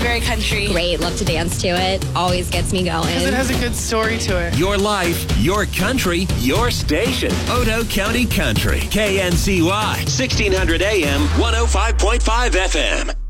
very country. Great. Love to dance to it. Always gets me going. Because it has a good story to it. Your life, your country, your station. Odo County Country. KNCY. 1600 AM, 105.5 FM.